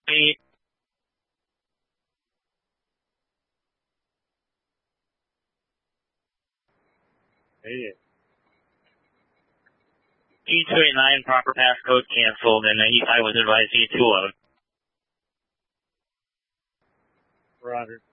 Beep. Hey. G289, proper passcode canceled, and E5 was advised E2 load. Roger.